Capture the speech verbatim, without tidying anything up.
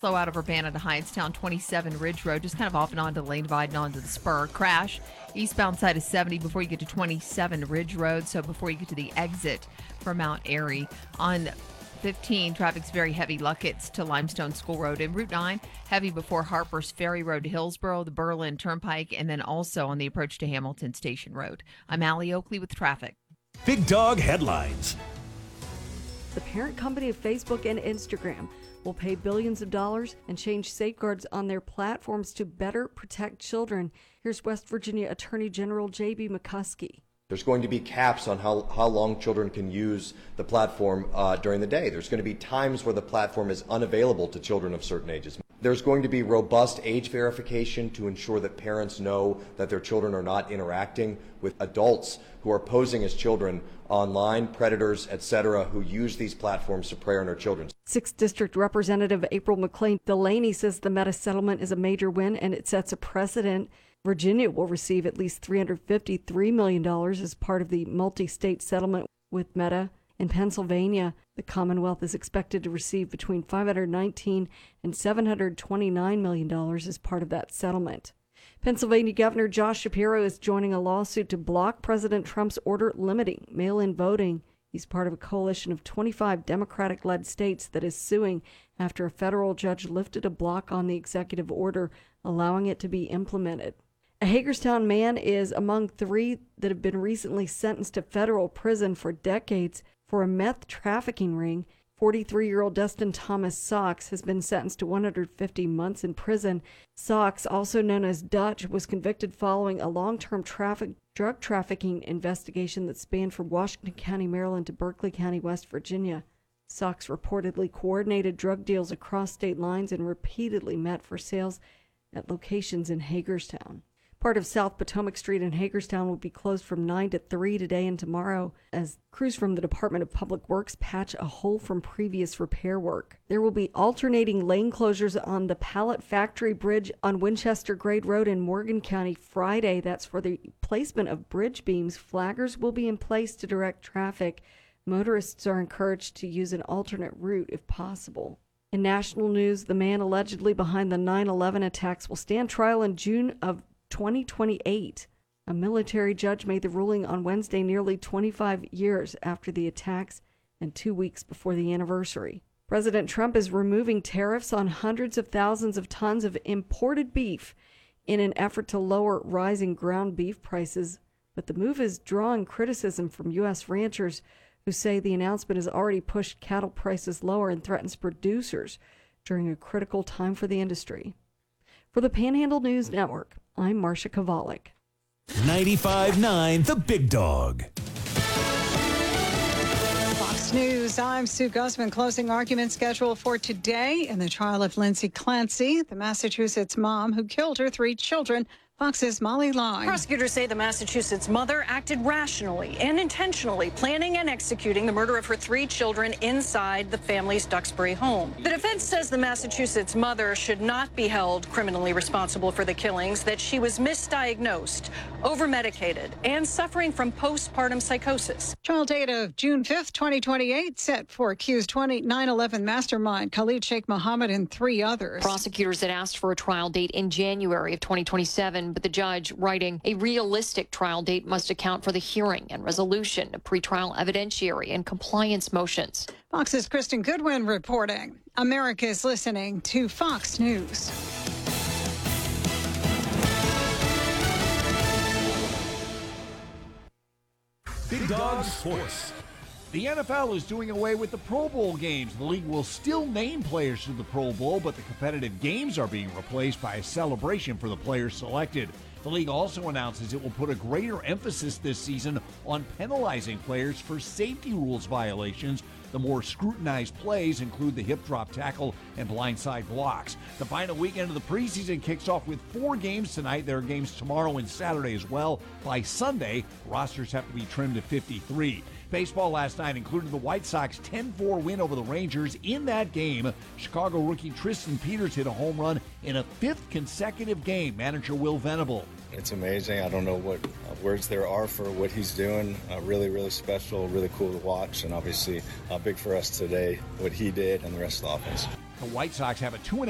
Slow out of Urbana to Hightstown, twenty-seven Ridge Road, just kind of off and on to Lane Divide and onto the spur. Crash, eastbound side of seventy before you get to twenty-seven Ridge Road, so before you get to the exit for Mount Airy. On fifteen, traffic's very heavy. Luckett's to Limestone School Road. And Route nine, heavy before Harper's Ferry Road to Hillsboro, the Berlin Turnpike, and then also on the approach to Hamilton Station Road. I'm Allie Oakley with traffic. Big Dog Headlines. The parent company of Facebook and Instagram will pay billions of dollars and change safeguards on their platforms to better protect children. Here's West Virginia Attorney General J B McCuskey. There's going to be caps on how, how long children can use the platform uh, during the day. There's going to be times where the platform is unavailable to children of certain ages. There's going to be robust age verification to ensure that parents know that their children are not interacting with adults who are posing as children online, predators, et cetera, who use these platforms to prey on our children. Sixth District Representative April McLean Delaney says the Meta settlement is a major win and it sets a precedent. Virginia will receive at least three hundred fifty-three million dollars as part of the multi-state settlement with Meta. In Pennsylvania, the Commonwealth is expected to receive between five hundred nineteen and seven hundred twenty-nine million dollars as part of that settlement. Pennsylvania Governor Josh Shapiro is joining a lawsuit to block President Trump's order limiting mail-in voting. He's part of a coalition of twenty-five Democratic-led states that is suing after a federal judge lifted a block on the executive order, allowing it to be implemented. A Hagerstown man is among three that have been recently sentenced to federal prison for decades for a meth trafficking ring. forty-three-year-old Dustin Thomas Sox has been sentenced to one hundred fifty months in prison. Sox, also known as Dutch, was convicted following a long-term traffic drug trafficking investigation that spanned from Washington County, Maryland to Berkeley County, West Virginia. Sox reportedly coordinated drug deals across state lines and repeatedly met for sales at locations in Hagerstown. Part of South Potomac Street in Hagerstown will be closed from nine to three today and tomorrow as crews from the Department of Public Works patch a hole from previous repair work. There will be alternating lane closures on the Pallet Factory Bridge on Winchester Grade Road in Morgan County Friday. That's for the placement of bridge beams. Flaggers will be in place to direct traffic. Motorists are encouraged to use an alternate route if possible. In national news, the man allegedly behind the nine eleven attacks will stand trial in June of twenty twenty-eight. A military judge made the ruling on Wednesday, nearly twenty-five years after the attacks and two weeks before the anniversary. President Trump is removing tariffs on hundreds of thousands of tons of imported beef in an effort to lower rising ground beef prices. But the move is drawing criticism from U S ranchers who say the announcement has already pushed cattle prices lower and threatens producers during a critical time for the industry. For the Panhandle News Network, I'm Marcia Kovalik. ninety-five point nine The Big Dog. Fox News, I'm Sue Guzman. Closing argument scheduled for today in the trial of Lindsay Clancy, the Massachusetts mom who killed her three children. Fox's Molly Lai. Prosecutors say the Massachusetts mother acted rationally and intentionally, planning and executing the murder of her three children inside the family's Duxbury home. The defense says the Massachusetts mother should not be held criminally responsible for the killings, that she was misdiagnosed, overmedicated, and suffering from postpartum psychosis. Trial date of June fifth, twenty twenty-eight, set for accused nine eleven mastermind Khalid Sheikh Mohammed and three others. Prosecutors had asked for a trial date in January of twenty twenty-seven, but the judge writing a realistic trial date must account for the hearing and resolution of pretrial evidentiary and compliance motions. Fox's Kristen Goodwin reporting. America is listening to Fox News. Big Dog Sports. The N F L is doing away with the Pro Bowl games. The league will still name players to the Pro Bowl, but the competitive games are being replaced by a celebration for the players selected. The league also announces it will put a greater emphasis this season on penalizing players for safety rules violations. The more scrutinized plays include the hip drop tackle and blindside blocks. The final weekend of the preseason kicks off with four games tonight. There are games tomorrow and Saturday as well. By Sunday, rosters have to be trimmed to fifty-three. Baseball last night included the White Sox ten four win over the Rangers. In that game, Chicago rookie Tristan Peters hit a home run in a fifth consecutive game. Manager Will Venable. It's amazing. I don't know what words there are for what he's doing. Uh, really, really special, really cool to watch, and obviously uh, big for us today, what he did and the rest of the offense. The White Sox have a two and